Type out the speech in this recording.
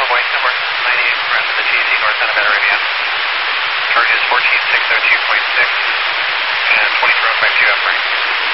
White, number 98 from the GC North Santa Barbara Rivian. Charge is 14602.6 and 24052 upright.